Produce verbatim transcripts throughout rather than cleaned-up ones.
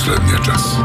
последния час.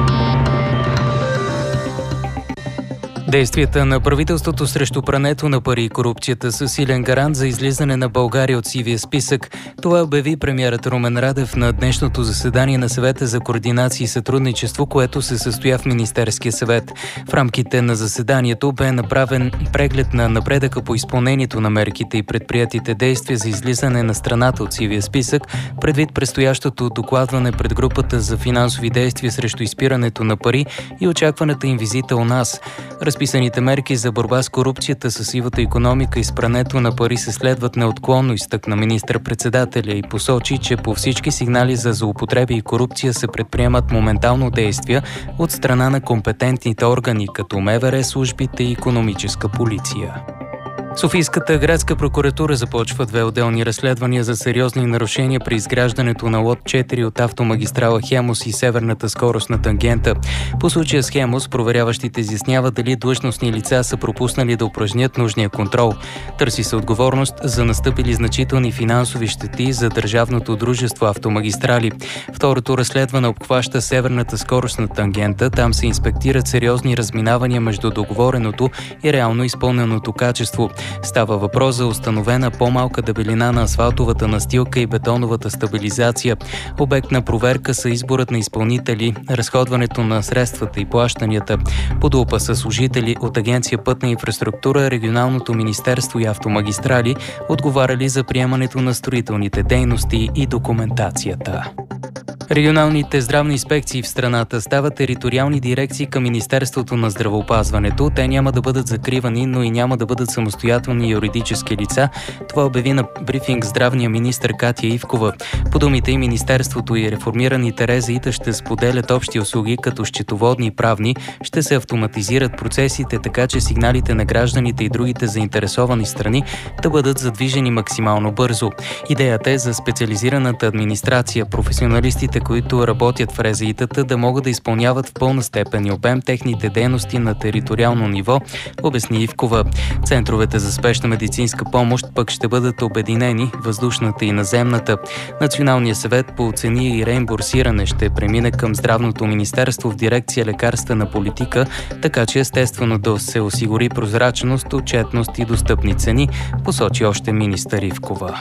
Действията на правителството срещу прането на пари и корупцията са силен гарант за излизане на България от сивия списък. Това обяви премиерът Румен Радев на днешното заседание на Съвета за координация и сътрудничество, което се състоя в Министерския съвет. В рамките на заседанието бе направен преглед на напредъка по изпълнението на мерките и предприятите действия за излизане на страната от сивия списък, предвид предстоящото докладване пред групата за финансови действия срещу изпирането на пари и очакваната им визита у нас. Разписаните мерки за борба с корупцията, със сивата икономика и с прането на пари се следват неотклонно, изтъкна министър-председателя и посочи, че по всички сигнали за злоупотреби и корупция се предприемат моментално действия от страна на компетентните органи, като МВР, службите и икономическа полиция. Софийската градска прокуратура започва две отделни разследвания за сериозни нарушения при изграждането на лот четири от автомагистрала Хемус и северната скоростна тангента. По случая с Хемус проверяващите изясняват дали длъжностни лица са пропуснали да упражнят нужния контрол. Търси се отговорност за настъпили значителни финансови щети за държавното дружество Автомагистрали. Второто разследване обхваща северната скоростна тангента. Там се инспектират сериозни разминавания между договореното и реално изпълненото качество. Става въпрос за установена по-малка дебелина на асфалтовата настилка и бетоновата стабилизация. Обект на проверка са изборът на изпълнители, разходването на средствата и плащанията. Подлупа са служители от Агенция Пътна инфраструктура, Регионалното министерство и Автомагистрали, отговаряли за приемането на строителните дейности и документацията. Регионалните здравни инспекции в страната стават териториални дирекции към Министерството на здравеопазването. Те няма да бъдат закривани, но и няма да бъдат самостоятелни юридически лица. Това обяви на брифинг здравния министър Катя Ивкова. По думите и Министерството и реформираните РЗИ-та ще споделят общи услуги, като счетоводни и правни, ще се автоматизират процесите, така че сигналите на гражданите и другите заинтересовани страни да бъдат задвижени максимално бързо. Идеята е за специализираната администрация, професионалистите, които работят в РЗИ-тата, да могат да изпълняват в пълна степен и обем техните дейности на териториално ниво, обясни Ивкова. Центровете за спешна медицинска помощ пък ще бъдат обединени, въздушната и наземната. Националният съвет по цени и реимбурсиране ще премине към Здравното министерство в дирекция лекарствена политика, така че естествено да се осигури прозрачност, отчетност и достъпни цени, посочи още министър Ивкова.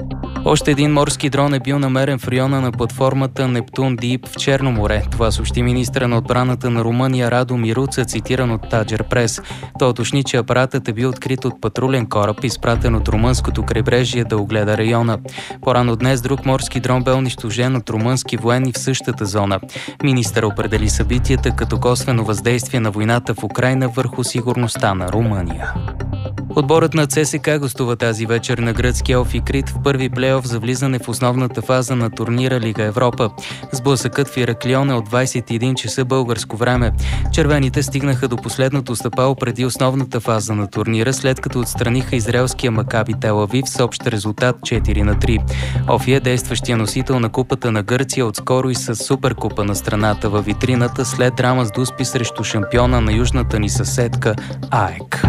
Още един морски дрон е бил намерен в района на платформата Нептун Дип в Черно море. Това съобщи министъра на отбраната на Румъния Радо Мируца, цитиран от Таджер Прес. Той уточни, че апаратът е бил открит от патрулен кораб, изпратен от румънското крайбрежие да огледа района. По-рано днес друг морски дрон бе унищожен от румънски военни в същата зона. Министър определи събитията като косвено въздействие на войната в Украйна върху сигурността на Румъния. Отборът на ЦСКА гостува тази вечер на гръцки Елфи Крит в първи плейоф за влизане в основната фаза на турнира Лига Европа. Сблъсъкът в Ираклион е от двадесет и един часа българско време. Червените стигнаха до последното стъпало преди основната фаза на турнира, след като отстраниха израелския Макаби Тел Авив с общ резултат четири на три. Офи е действащия носител на Купата на Гърция, отскоро и с Суперкупа на страната във витрината след драма с дуспи срещу шампиона на южната ни съседка АЕК.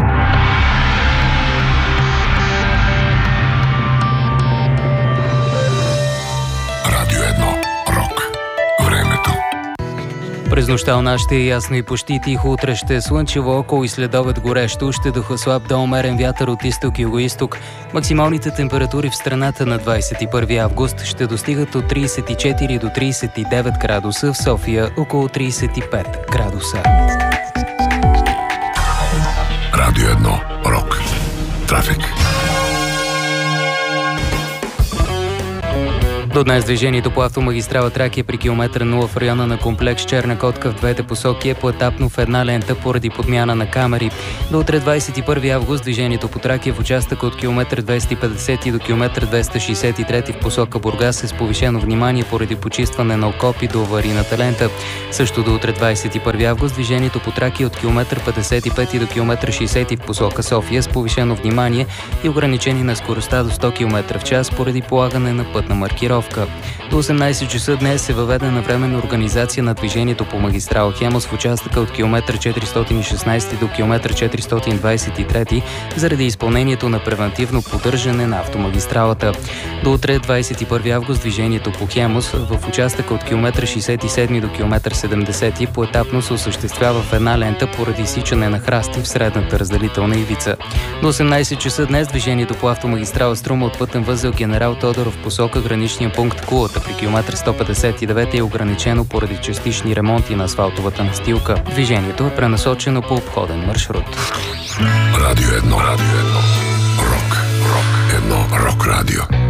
През нощта у нас ще е ясно и почти тихо, утре ще е слънчево, около и следобед горещо, ще духа слаб до умерен вятър от изток и югоизток. Максималните температури в страната на двадесет и първи август ще достигат от тридесет и четири до тридесет и девет градуса, в София около тридесет и пет градуса. Радио едно. Рок. Трафик. До днес движението по автомагистрала Тракия при километър нула в района на комплекс Черна котка в двете посоки е поетапно в една лента поради подмяна на камери. До утре двадесет и първи август движението по Тракия в участъка от километър двеста и петдесет до километър двеста шестдесет и три в посока Бургас е с повишено внимание поради почистване на окопи до аварийната лента. Също до утре двадесет и първи август движението по Тракия от километър петдесет и пет до километър шестдесет в посока София с повишено внимание и ограничение на скоростта до сто километра в час поради полагане на пътна маркировка. подготовка. До осемнайсет часа днес е въведена временна организация на движението по магистрала Хемус в участъка от километър четиристотин и шестнайсети до километър четиристотин двайсет и трети заради изпълнението на превантивно поддържане на автомагистралата. До утре, двайсет и първи август, движението по Хемус в участъка от километър шейсет и седми до километър седемдесети поетапно се осъществява в една лента поради изсичане на храсти в средната разделителна ивица. До осемнайсет часа днес движението по автомагистрала Струма от пътен възел Генерал Тодоров посока граничния пункт Кулата при километър сто петдесет и девети е ограничено поради частични ремонти на асфалтовата настилка. Движението е пренасочено по обходен маршрут. Радио едно. Радио едно. Рок. Рок. Едно рок радио.